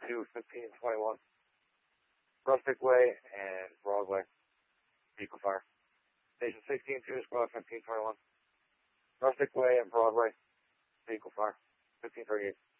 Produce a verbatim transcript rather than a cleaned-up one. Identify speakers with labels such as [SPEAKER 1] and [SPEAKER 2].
[SPEAKER 1] to fifteen twenty-one. Rustic Way and Broadway. Vehicle fire. Station sixteen two, squad fifteen twenty-one. Rustic Way and Broadway. Vehicle fire. fifteen thirty-eight.